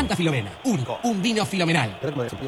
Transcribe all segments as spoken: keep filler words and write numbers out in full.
Branca Filomena. Único. Un vino filomenal.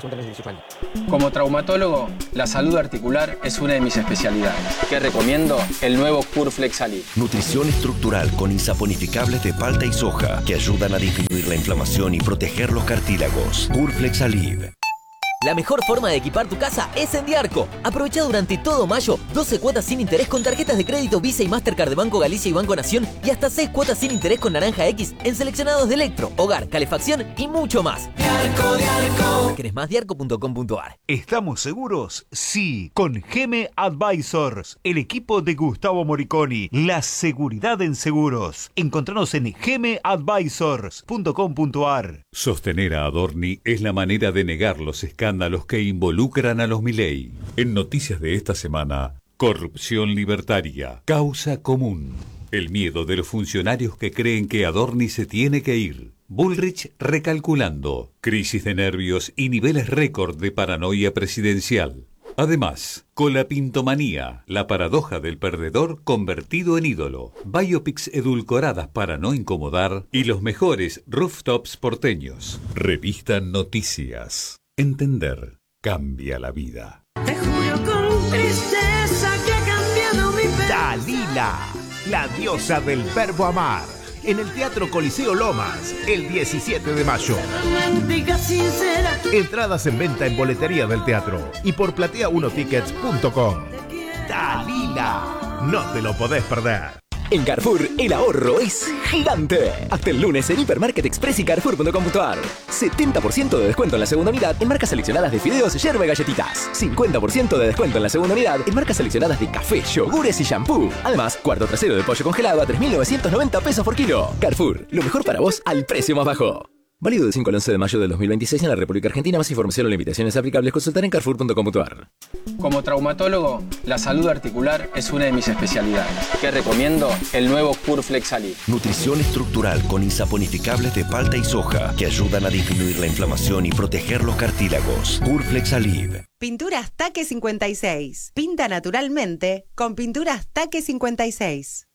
Como traumatólogo, la salud articular es una de mis especialidades. ¿Qué recomiendo? El nuevo Curflex Alib. Nutrición estructural con insaponificables de palta y soja que ayudan a disminuir la inflamación y proteger los cartílagos. Curflex Alib. La mejor forma de equipar tu casa es en Diarco. Aprovecha durante todo mayo doce cuotas sin interés con tarjetas de crédito Visa y Mastercard de Banco Galicia y Banco Nación y hasta seis cuotas sin interés con Naranja X en seleccionados de electro, hogar, calefacción y mucho más. Diarco, Diarco. ¿Querés más? diarco punto com punto ar. ¿Estamos seguros? Sí, con Geme Advisors, el equipo de Gustavo Moriconi, la seguridad en seguros. Encontranos en geme advisors punto com punto ar. Sostener a Adorni es la manera de negar los escándalos que involucran a los Milei. En noticias de esta semana, corrupción libertaria, causa común. El miedo de los funcionarios que creen que Adorni se tiene que ir. Bullrich recalculando, crisis de nervios y niveles récord de paranoia presidencial. Además, colapintomanía, la paradoja del perdedor convertido en ídolo, biopics edulcoradas para no incomodar y los mejores rooftops porteños. Revista Noticias. Entender cambia la vida. Te juro con tristeza que ha cambiado mi vida. Dalila, la diosa del verbo amar. En el Teatro Coliseo Lomas, el diecisiete de mayo. Romántica, sincera. Entradas en venta en boletería del teatro y por platea uno tickets punto com. Dalila, no te lo podés perder. En Carrefour, el ahorro es gigante. Hasta el lunes en Hipermarket Express y Carrefour punto com punto ar. setenta por ciento de descuento en la segunda unidad en marcas seleccionadas de fideos, yerba y galletitas. cincuenta por ciento de descuento en la segunda unidad en marcas seleccionadas de café, yogures y shampoo. Además, cuarto trasero de pollo congelado a tres mil novecientos noventa pesos por kilo. Carrefour, lo mejor para vos al precio más bajo. Válido del cinco al once de mayo del dos mil veintiséis en la República Argentina. Más información o limitaciones aplicables consultar en carrefour punto com punto ar. Como traumatólogo, la salud articular es una de mis especialidades. ¿Qué recomiendo? El nuevo Curflex Alib. Nutrición estructural con insaponificables de palta y soja que ayudan a disminuir la inflamación y proteger los cartílagos. Curflex Alib. Pinturas Taque cincuenta y seis. Pinta naturalmente con Pinturas Taque cincuenta y seis.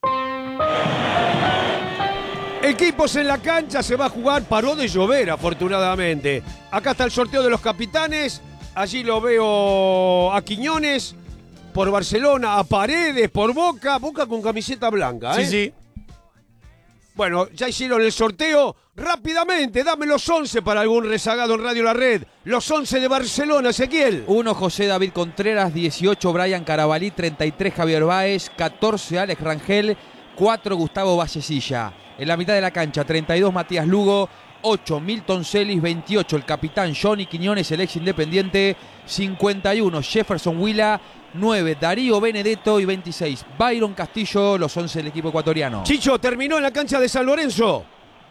Equipos en la cancha, se va a jugar, paró de llover afortunadamente. Acá está el sorteo de los capitanes, allí lo veo a Quiñones, por Barcelona, a Paredes, por Boca, Boca con camiseta blanca, ¿eh? Sí, sí. Bueno, ya hicieron el sorteo, rápidamente, dame los once para algún rezagado en Radio La Red. Los once de Barcelona, Ezequiel. uno, José David Contreras, dieciocho, Brian Carabalí, treinta y tres, Javier Báez, catorce, Alex Rangel, cuatro, Gustavo Vallecilla. En la mitad de la cancha, treinta y dos, Matías Lugo, ocho, Milton Celis, veintiocho, el capitán Johnny Quiñones, el ex Independiente, cincuenta y uno, Jefferson Huila, nueve, Darío Benedetto y veintiséis, Byron Castillo, los once del equipo ecuatoriano. Chicho, terminó en la cancha de San Lorenzo.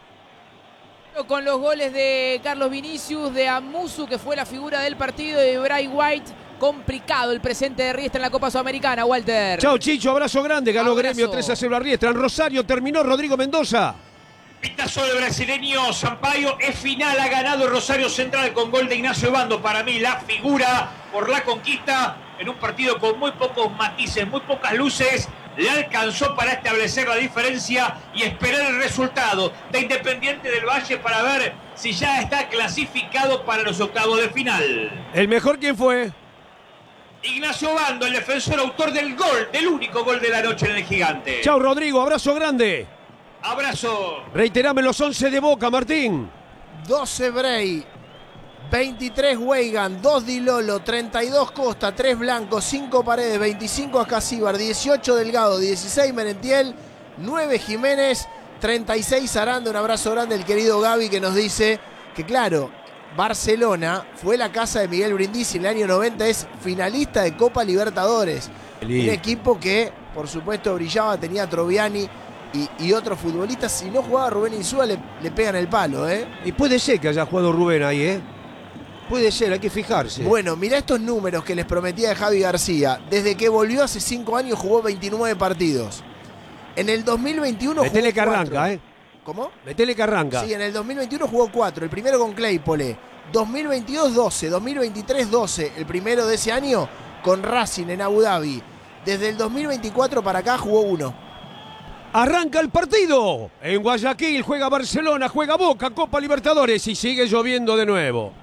Con los goles de Carlos Vinicius, de Amusu, que fue la figura del partido, y de Bray White. Complicado el presente de Riestra en la Copa Sudamericana, Walter. Chao, Chicho, abrazo grande. Ganó Abrazo. Gremio tres a cero a Riestra. En Rosario terminó Rodrigo Mendoza. Pitazo del brasileño Sampaio, es final, ha ganado Rosario Central con gol de Ignacio Bando, para mí la figura por la conquista en un partido con muy pocos matices, muy pocas luces. Le alcanzó para establecer la diferencia y esperar el resultado de Independiente del Valle para ver si ya está clasificado para los octavos de final. ¿El mejor quién fue? Ignacio Bando, el defensor autor del gol, del único gol de la noche en el Gigante. Chao, Rodrigo, abrazo grande. Abrazo. Reiterame los once de Boca, Martín. doce Bray, veintitrés Weigan, dos Di Lolo, treinta y dos Costa, tres Blanco, cinco Paredes, veinticinco Ascasíbar, dieciocho Delgado, dieciséis Merentiel, nueve Jiménez, treinta y seis Aranda. Un abrazo grande al querido Gaby que nos dice que claro, Barcelona fue la casa de Miguel Brindisi en el año noventa, es finalista de Copa Libertadores. Un equipo que, por supuesto, brillaba, tenía a Troviani y, y otros futbolistas. Si no jugaba Rubén Insúa, le, le pegan el palo, ¿eh? Y puede ser que haya jugado Rubén ahí, ¿eh? Puede ser, hay que fijarse. Bueno, mirá estos números que les prometía de Javi García. Desde que volvió hace cinco años jugó veintinueve partidos. En el dos mil veintiuno Metele jugó que cuatro. arranca, ¿eh? ¿Cómo? Metele que arranca. Sí, en el dos mil veintiuno jugó cuatro. El primero con Claypole. dos mil veintidós, doce. dos mil veintitrés, doce. El primero de ese año con Racing en Abu Dhabi. Desde el dos mil veinticuatro para acá jugó uno. Arranca el partido. En Guayaquil juega Barcelona, juega Boca, Copa Libertadores y sigue lloviendo de nuevo.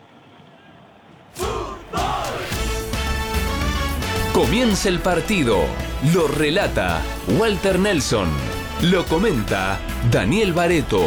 Comienza el partido. Lo relata Walter Nelson. Lo comenta Daniel Bareto.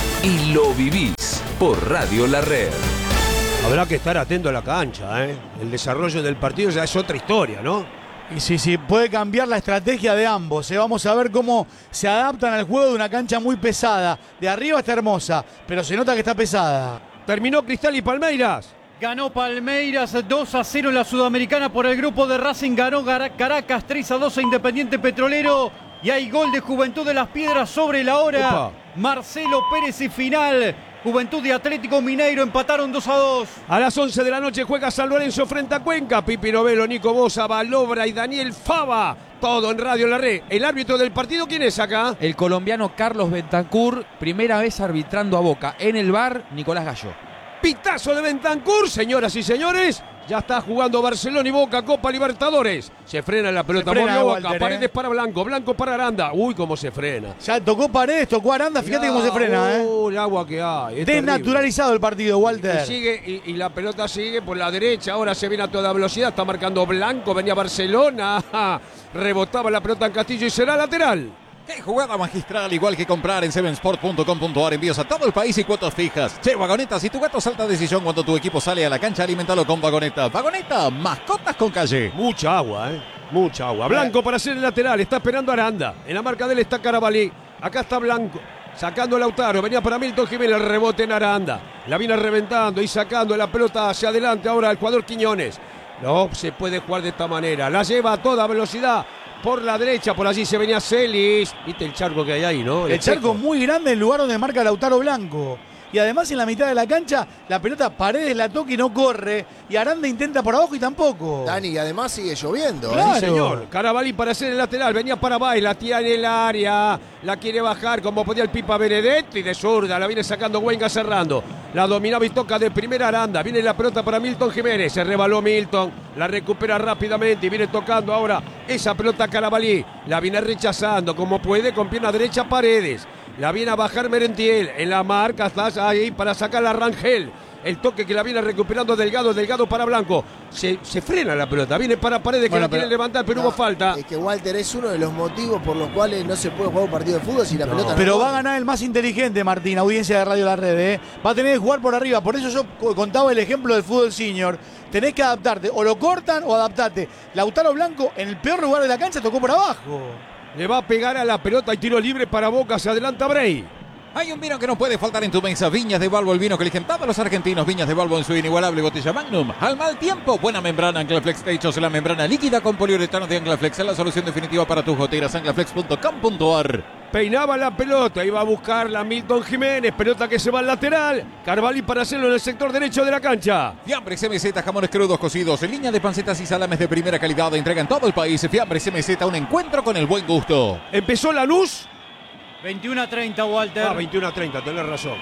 Y lo vivís por Radio La Red. Habrá que estar atento a la cancha, ¿eh? El desarrollo del partido ya es otra historia, ¿no? Y sí, sí, puede cambiar la estrategia de ambos. ¿eh? Vamos a ver cómo se adaptan al juego de una cancha muy pesada. De arriba está hermosa, pero se nota que está pesada. Terminó Cristal y Palmeiras. Ganó Palmeiras dos a cero en la Sudamericana por el grupo de Racing. Ganó Caracas tres a dos a Independiente Petrolero. Y hay gol de Juventud de las Piedras sobre la hora. Opa. Marcelo Pérez y final. Juventud y Atlético Mineiro empataron dos a dos. A las once de la noche juega San Lorenzo frente a Cuenca. Pipi Novelo, Nico Bosa, Balobra y Daniel Fava. Todo en Radio La Red. ¿El árbitro del partido quién es acá? El colombiano Carlos Bentancur, primera vez arbitrando a Boca. En el V A R, Nicolás Gallo. Pitazo de Bentancur, señoras y señores. Ya está jugando Barcelona y Boca, Copa Libertadores. Se frena la pelota. Se frena, Boca, Walter, Paredes eh. para Blanco, Blanco para Aranda. Uy, cómo se frena. Ya tocó Paredes, tocó Aranda, fíjate cómo se frena, ¿eh? Uh, el agua que hay. Es desnaturalizado terrible. el partido, Walter. Y, sigue, y, y la pelota sigue por la derecha. Ahora se viene a toda velocidad. Está marcando Blanco. Venía Barcelona. Rebotaba la pelota en Castillo y será lateral. ¡Qué jugada magistral! Igual que comprar en seven sport punto com punto a r. Envíos a todo el país y cuotas fijas. Che, Vagoneta, si tu gato salta de sillón cuando tu equipo sale a la cancha, alimentalo con Vagoneta. Vagoneta, mascotas con calle. Mucha agua, ¿eh? Mucha agua. Blanco para hacer el lateral. Está esperando Aranda. En la marca de él está Carabalí. Acá está Blanco. Sacando a Lautaro. Venía para Milton Jiménez. El rebote en Aranda. La viene reventando y sacando la pelota hacia adelante. Ahora el jugador Quiñones. No se puede jugar de esta manera. La lleva a toda velocidad. Por la derecha, por allí se venía Celis. ¿Viste el charco que hay ahí, no? El, el charco muy grande en el lugar donde marca Lautaro Blanco. Y además en la mitad de la cancha, la pelota Paredes la toca y no corre. Y Aranda intenta por abajo y tampoco. Dani, y además sigue lloviendo. Claro. ¿eh? Sí, señor. Carabalí para hacer el lateral. Venía para Baez, la tira en el área. La quiere bajar como podía el Pipa Benedetti. De zurda, la viene sacando Güenga cerrando. La dominaba y toca de primera Aranda. Viene la pelota para Milton Jiménez. Se rebaló Milton. La recupera rápidamente y viene tocando ahora esa pelota Carabalí. La viene rechazando como puede con pierna derecha Paredes. La viene a bajar Merentiel. En la marca está ahí para sacar a Rangel. El toque que la viene recuperando Delgado. Delgado para Blanco. Se, se frena la pelota. Viene para Paredes que bueno, la quiere levantar, pero no, hubo falta. Es que Walter es uno de los motivos por los cuales no se puede jugar un partido de fútbol si la no. pelota no Pero juega. va a ganar el más inteligente, Martín, audiencia de Radio La Red. ¿eh? Va a tener que jugar por arriba. Por eso yo contaba el ejemplo del fútbol senior. Tenés que adaptarte. O lo cortan o adaptate. Lautaro Blanco, en el peor lugar de la cancha, tocó por abajo. Le va a pegar a la pelota y tiro libre para Boca. Se adelanta Bray. Hay un vino que no puede faltar en tu mesa. Viñas de Balbo, el vino que eligen todos los argentinos. Viñas de Balbo en su inigualable botella Magnum. Al mal tiempo, buena membrana Anclaflex Techos. La membrana líquida con poliuretano de Anclaflex. Es la solución definitiva para tus goteras. Anclaflex punto com punto a r. Peinaba la pelota, iba a buscarla Milton Jiménez. Pelota que se va al lateral. Carvalho para hacerlo en el sector derecho de la cancha. Fiambres M Z, jamones crudos cocidos. En línea de pancetas y salames de primera calidad. Entrega en todo el país. Fiambres M Z, un encuentro con el buen gusto. Empezó la luz. veintiuno a treinta, Walter. Ah, veintiuno a treinta, tenés razón.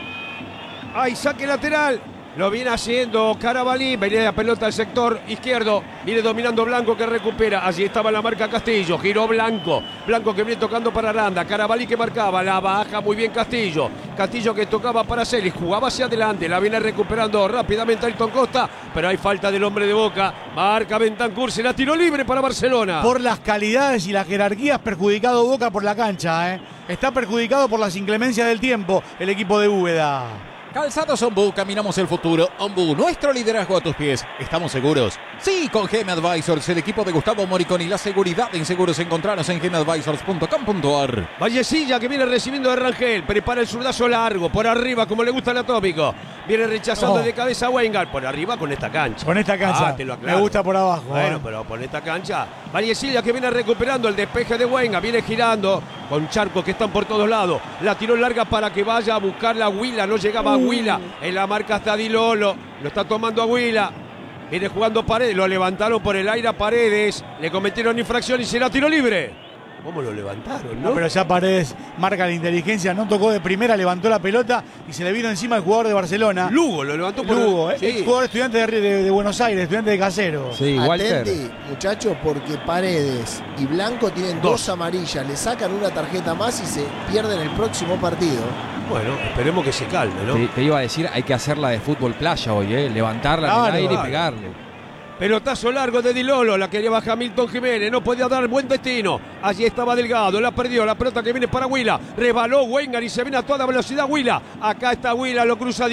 Ay, saque lateral. Lo viene haciendo Carabalí. Venía la pelota al sector izquierdo. Viene dominando Blanco que recupera. Allí estaba la marca Castillo. Giró Blanco. Blanco que viene tocando para Aranda. Carabalí que marcaba. La baja muy bien Castillo. Castillo que tocaba para Celis. Jugaba hacia adelante. La viene recuperando rápidamente Ayrton Costa. Pero hay falta del hombre de Boca. Marca Bentancur. Se la tiró libre para Barcelona. Por las calidades y las jerarquías perjudicado Boca por la cancha. ¿eh? Está perjudicado por las inclemencias del tiempo el equipo de Úbeda. Calzados Ombu, caminamos el futuro. Ombu, nuestro liderazgo a tus pies. ¿Estamos seguros? Sí, con G M Advisors, el equipo de Gustavo Moriconi. La seguridad en seguros. Encontranos en g m advisors punto com punto a r. Vallecilla que viene recibiendo de Rangel. Prepara el zurdazo largo. Por arriba, como le gusta el atómico. Viene rechazando oh. de cabeza a Weingart. Por arriba con esta cancha. Con esta cancha. Ah, te lo aclaro. Me gusta por abajo. Bueno, eh. pero por esta cancha. Vallecilla que viene recuperando el despeje de Weingart. Viene girando con charcos que están por todos lados. La tiró larga para que vaya a buscar la Huila. No llegaba a Huila. En la marca está Di Lolo. Lo está tomando a Huila. Viene jugando Paredes. Lo levantaron por el aire a Paredes. Le cometieron infracción y se la tiró libre. ¿Cómo lo levantaron, no? No, pero ya Paredes marca la inteligencia, no tocó de primera, levantó la pelota y se le vino encima el jugador de Barcelona. Lugo lo levantó por Lugo, el... eh, sí. ex jugador estudiante de, de, de Buenos Aires, estudiante de Casero. Sí, Walter. Atenti, muchachos, porque Paredes y Blanco tienen dos. dos amarillas, le sacan una tarjeta más y se pierden el próximo partido. Bueno, esperemos que se calme, ¿no? Te, te iba a decir, hay que hacerla de fútbol playa hoy, ¿eh? Levantarla Claro, en el aire claro. y pegarle. Pelotazo largo de Di Lolo, la que lleva Hamilton Jiménez, no podía dar buen destino. Allí estaba Delgado, la perdió, la pelota que viene para Huila. Rebaló Wenger y se viene a toda velocidad Huila. Acá está Huila, lo cruza